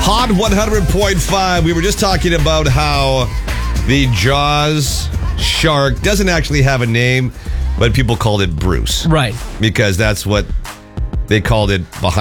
Hot 100.5. We were just talking about how the Jaws shark doesn't actually have a name, but people called it Bruce. Right. Because that's what they called it behind